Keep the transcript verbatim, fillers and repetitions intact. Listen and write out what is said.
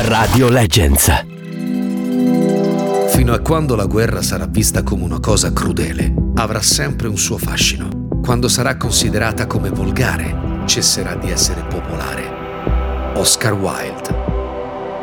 Radio Legends. Fino a quando la guerra sarà vista come una cosa crudele, avrà sempre un suo fascino. Quando sarà considerata come volgare, cesserà di essere popolare. Oscar Wilde.